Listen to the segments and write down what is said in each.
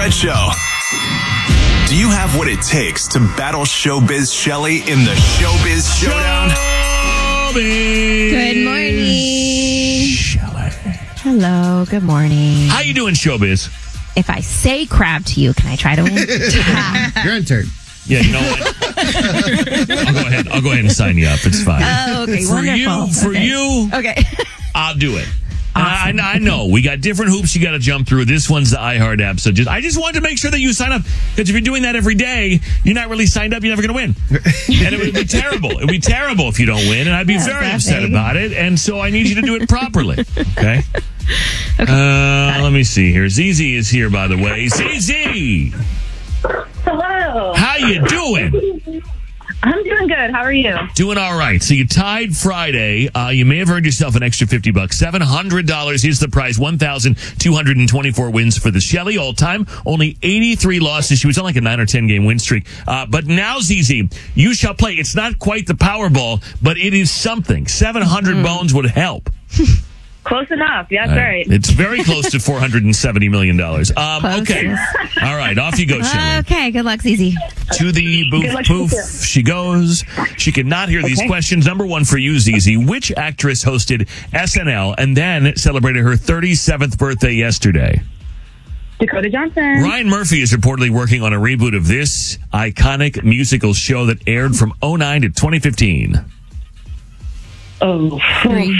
Bachelorette Show. Do you have what it takes to battle Showbiz Shelly in the Showbiz Showdown? Good morning. Shelly. Hello, good morning. How you doing, Showbiz? If I say crab to you, can I try to win? Your turn. Yeah, you know what? I'll go ahead and sign you up. It's fine. Oh, okay, wonderful. For you, Okay. I'll do it. Awesome. I know we got different hoops you got to jump through. This one's the iHeart app, so I just wanted to make sure that you sign up, because if you're doing that every day, you're not really signed up. You're never going to win, and it would be terrible. It would be terrible if you don't win, and I'd be very upset about it. And so I need you to do it properly. Okay. Let me see here. ZZ is here, by the way. ZZ. Hello. How you doing? I'm doing good. How are you? Doing all right. So you tied Friday. You may have earned yourself an extra $50. $700 is the prize. 1,224 wins for the Shelly all time. Only 83 losses. She was on like a 9 or 10 game win streak. But now, ZZ, you shall play. It's not quite the Powerball, but it is something. 700 bones would help. Close enough. That's right. It's very close to $470 million. Okay. All right. Off you go, Shelly. Okay, good luck, ZZ. To the Good luck booth to poof she goes. She cannot hear these questions. Number one for you, ZZ. Which actress hosted SNL and then celebrated her 37th birthday yesterday? Dakota Johnson. Ryan Murphy is reportedly working on a reboot of this iconic musical show that aired from 2009 to 2015. Oh. 3,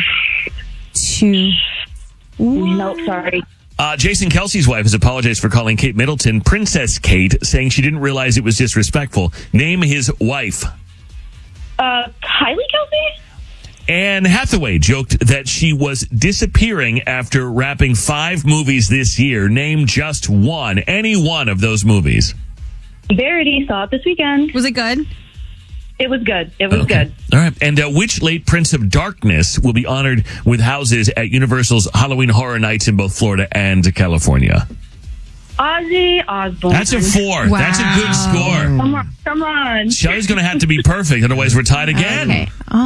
2, Nope, sorry. Jason Kelsey's wife has apologized for calling Kate Middleton Princess Kate, saying she didn't realize it was disrespectful. Name his wife. Kylie Kelsey? Anne Hathaway joked that she was disappearing after wrapping 5 movies this year. Name just one. Any one of those movies. Verity. Saw it this weekend. Was it good? It was good. It was good. All right. And which late Prince of Darkness will be honored with houses at Universal's Halloween Horror Nights in both Florida and California? Ozzy Osbourne. That's a 4. Wow. That's a good score. Come on. Shelly's going to have to be perfect, otherwise we're tied again. Okay.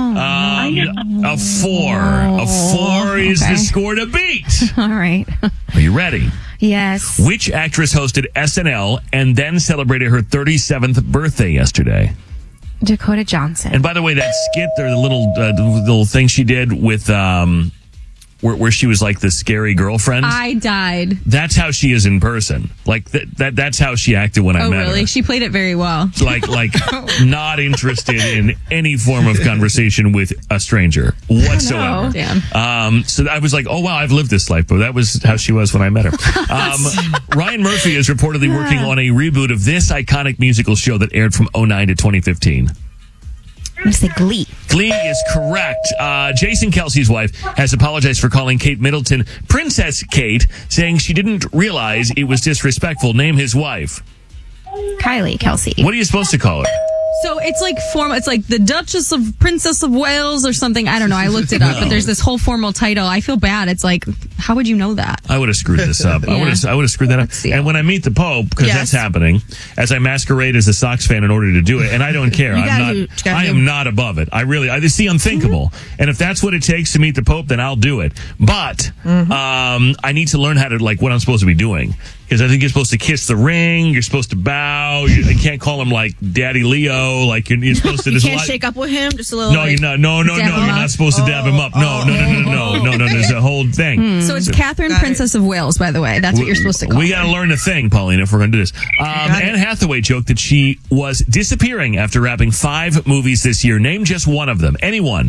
A 4. A 4 is the score to beat. All right. Are you ready? Yes. Which actress hosted SNL and then celebrated her 37th birthday yesterday? Dakota Johnson. And by the way, that skit, or the little thing she did with where she was like the scary girlfriend. I died. That's how she is in person. Like that's how she acted when I met her. Oh, really? She played it very well. Like not interested in any form of conversation with a stranger whatsoever. Oh, damn. So I was like, oh wow, I've lived this life, but that was how she was when I met her. Ryan Murphy is reportedly working on a reboot of this iconic musical show that aired from 2009 to 2015. I'm going to say Glee. Glee is correct. Jason Kelsey's wife has apologized for calling Kate Middleton Princess Kate, saying she didn't realize it was disrespectful. Name his wife. Kylie Kelsey. What are you supposed to call her? So it's like it's like the Duchess of Princess of Wales or something. I don't know. I looked it up, but there's this whole formal title. I feel bad. It's like, how would you know that? I would have screwed this up. Yeah. I would have screwed that up. see. And when I meet the Pope, because Yes. that's happening, as I masquerade as a Sox fan in order to do it, and I don't care. I am not above it. I just see unthinkable. And if that's what it takes to meet the Pope, then I'll do it. But I need to learn how to what I'm supposed to be doing. Because I think you're supposed to kiss the ring. You're supposed to bow. I can't call him like Daddy Leo. Like you're supposed to. You can't shake up with him. Just a little. No, you're not. No. You're not supposed to dab him up. No. There's a whole thing. So it's Catherine, Princess of Wales, by the way. That's what you're supposed to call We her. got to learn a thing, Paulina, if we're going to do this. Anne Hathaway joked that she was disappearing after wrapping 5 movies this year. Name just one of them. Anyone.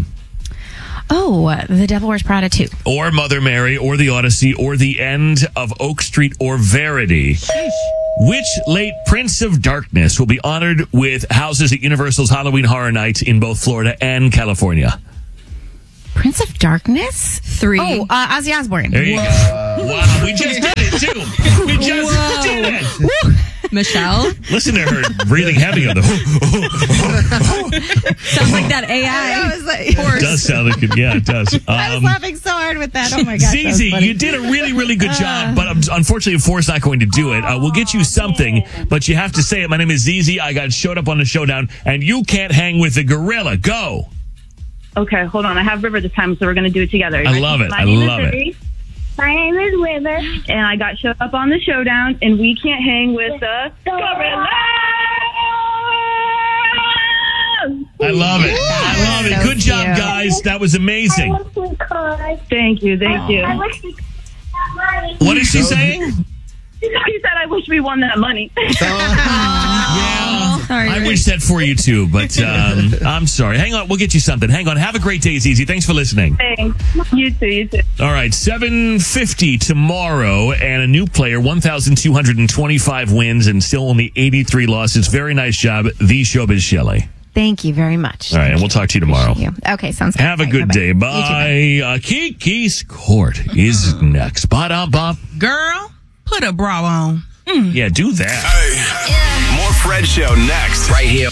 Oh, The Devil Wears Prada 2. Or Mother Mary, or The Odyssey, or The End of Oak Street, or Verity. Sheesh. Which late Prince of Darkness will be honored with houses at Universal's Halloween Horror Nights in both Florida and California? Prince of Darkness? 3. Oh, Ozzy Osbourne. There you go. Wow, we just did it, too. We just did it. Michelle? Listen to her breathing heavy on the... Sounds like that AI. It does sound like it. Yeah, it does. I was laughing so hard with that. Oh my gosh. ZZ, you did a really, really good job, but unfortunately, 4 is not going to do it. We'll get you something, but you have to say it. My name is ZZ. I showed up on the showdown, and you can't hang with the gorilla. Go. Okay, hold on. I have River this time, so we're going to do it together. I love it. My I name love is it. Vivi. My name is River. And I got showed up on the showdown, and we can't hang with the gorillas. I love it. I love it. So Good job, cute. guys. That was amazing. I wish we could. Thank you. I wish we could have money. What is she saying? He said, I wish we won that money. Yeah. Sorry, I Rick. wish that for you too, but I'm sorry. Hang on. We'll get you something. Hang on. Have a great day, Zizi. Thanks for listening. Thanks. You too. All right. 750 tomorrow and a new player, 1,225 wins and still only 83 losses. Very nice job. The Showbiz Shelley. Thank you very much. All right. And we'll talk to you tomorrow. You. Okay, sounds good. Have a Bye, good bye-bye. day. You too, Bye. Kiki's Court is next. Ba-da-bop. Girl, put a bra on. Yeah, do that. More Fred Show next. Right here.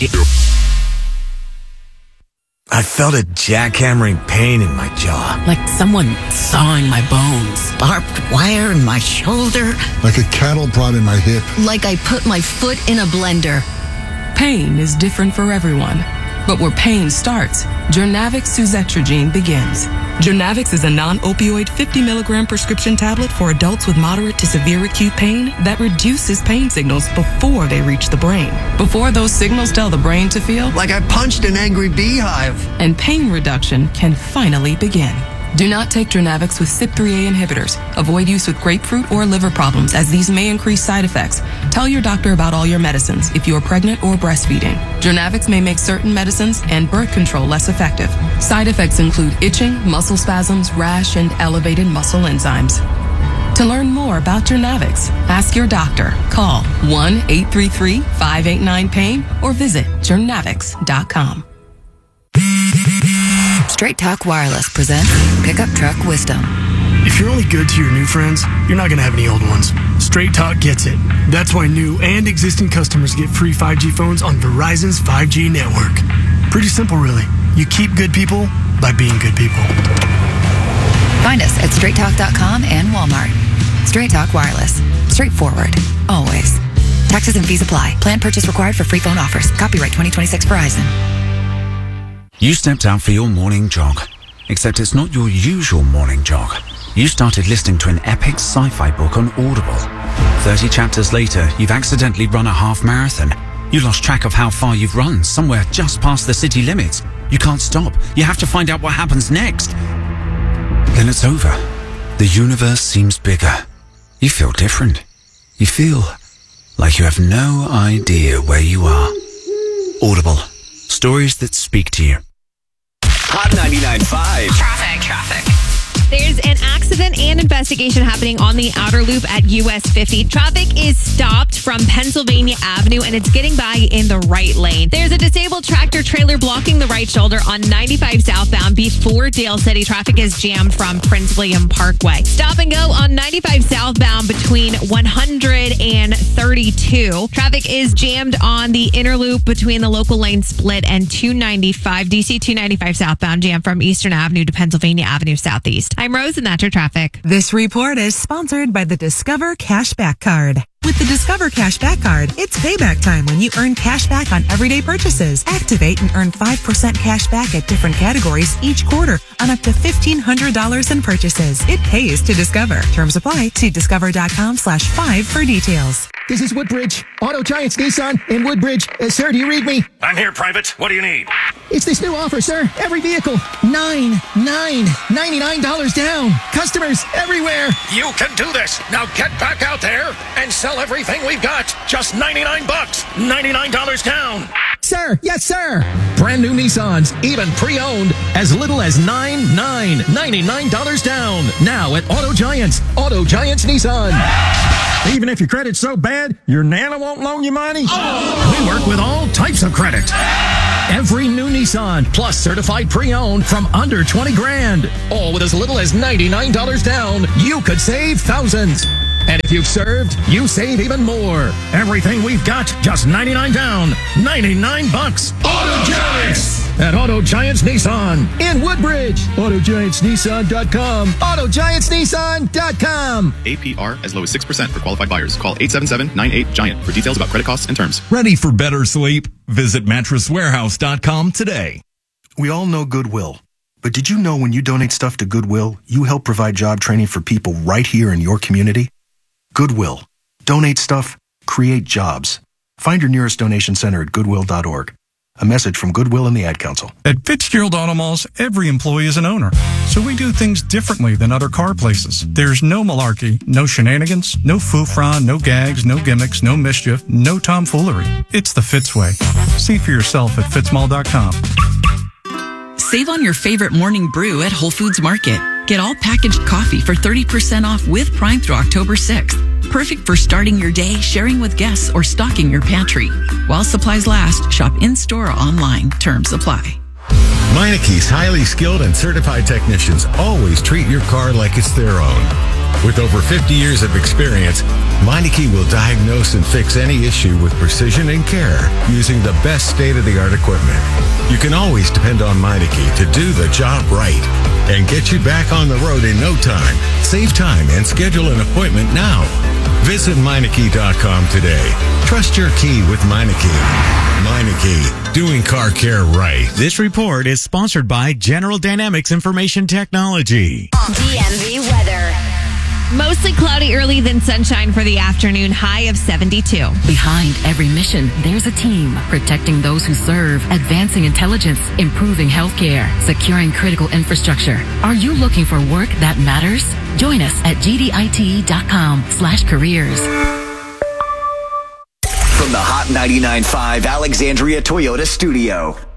I felt a jackhammering pain in my jaw. Like someone sawing my bones. Barbed wire in my shoulder. Like a cattle prod in my hip. Like I put my foot in a blender. Pain is different for everyone. But where pain starts, Jernavix suzetrigine begins. Jernavix is a non-opioid 50 milligram prescription tablet for adults with moderate to severe acute pain that reduces pain signals before they reach the brain. Before those signals tell the brain to feel Like I punched an angry beehive. and pain reduction can finally begin. Do not take Jernavix with CYP3A inhibitors. Avoid use with grapefruit or liver problems as these may increase side effects. Tell your doctor about all your medicines if you are pregnant or breastfeeding. Jernavix may make certain medicines and birth control less effective. Side effects include itching, muscle spasms, rash, and elevated muscle enzymes. To learn more about Jernavix, ask your doctor. Call 1-833-589-PAIN or visit jernavix.com. Straight Talk Wireless presents Pickup Truck Wisdom. If you're only good to your new friends, you're not going to have any old ones. Straight Talk gets it. That's why new and existing customers get free 5G phones on Verizon's 5G network. Pretty simple, really. You keep good people by being good people. Find us at straighttalk.com and Walmart. Straight Talk Wireless. Straightforward. Always. Taxes and fees apply. Plan purchase required for free phone offers. Copyright 2026 Verizon. You stepped out for your morning jog. Except it's not your usual morning jog. You started listening to an epic sci-fi book on Audible. 30 chapters later, you've accidentally run a half marathon. You lost track of how far you've run, somewhere just past the city limits. You can't stop. You have to find out what happens next. Then it's over. The universe seems bigger. You feel different. You feel like you have no idea where you are. Audible. Stories that speak to you. Hot 99.5. Traffic. There's an accident and investigation happening on the outer loop at US 50. Traffic is stopped from Pennsylvania Avenue and it's getting by in the right lane. There's a disabled tractor trailer blocking the right shoulder on 95 southbound before Dale City. Traffic is jammed from Prince William Parkway. Stop and go on 95 southbound between 100 and 32. Traffic is jammed on the inner loop between the local lane split and 295. DC 295 southbound jammed from Eastern Avenue to Pennsylvania Avenue Southeast. I'm Rose and that's your traffic. This report is sponsored by the Discover Cashback Card. With the Discover Cashback Card, it's payback time when you earn cash back on everyday purchases. Activate and earn 5% cash back at different categories each quarter on up to $1,500 in purchases. It pays to Discover. Terms apply. See discover.com/5 for details. This is Woodbridge, Auto Giants Nissan in Woodbridge. Sir, do you read me? I'm here, Private. What do you need? It's this new offer, sir. Every vehicle, $99 down. Customers everywhere. You can do this. Now get back out there and sell everything we've got. Just $99. $99 down. Sir, yes, sir. Brand new Nissans, even pre-owned, as little as $99 down. Now at Auto Giants Nissan. Even if your credit's so bad, your Nana won't loan you money. We work with all types of credit. Every new Nissan, plus certified pre-owned from under 20 grand. All with as little as $99 down. You could save thousands. And if you've served, you save even more. Everything we've got, just $99 down. $99. Auto Giants! At Auto Giants Nissan in Woodbridge. AutoGiantsNissan.com. AutoGiantsNissan.com. APR as low as 6% for qualified buyers. Call 877-98-GIANT for details about credit costs and terms. Ready for better sleep? Visit mattresswarehouse.com today. We all know Goodwill. But did you know when you donate stuff to Goodwill, you help provide job training for people right here in your community? Goodwill. Donate stuff, create jobs. Find your nearest donation center at goodwill.org. A message from Goodwill and the Ad Council. At Fitzgerald Auto Malls, every employee is an owner. So we do things differently than other car places. There's no malarkey, no shenanigans, no foofra, no gags, no gimmicks, no mischief, no tomfoolery. It's the Fitz way. See for yourself at fitzmall.com. Save on your favorite morning brew at Whole Foods Market. Get all packaged coffee for 30% off with Prime through October 6th. Perfect for starting your day, sharing with guests, or stocking your pantry. While supplies last, shop in-store or online. Terms apply. Meineke's highly skilled and certified technicians always treat your car like it's their own. With over 50 years of experience, Meineke will diagnose and fix any issue with precision and care using the best state-of-the-art equipment. You can always depend on Meineke to do the job right and get you back on the road in no time. Save time and schedule an appointment now. Visit Meineke.com today. Trust your key with Meineke. Meineke, doing car care right. This report is sponsored by General Dynamics Information Technology. DMV weather. Mostly cloudy early, then sunshine for the afternoon, high of 72. Behind every mission, there's a team protecting those who serve, advancing intelligence, improving healthcare, securing critical infrastructure. Are you looking for work that matters? Join us at gdite.com/careers. From the Hot 99.5 Alexandria Toyota studio,